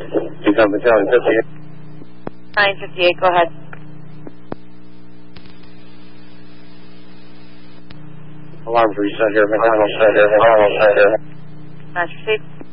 Become Battalion 58. 958, go ahead. Alarms reset here, Battalion set here. Match received.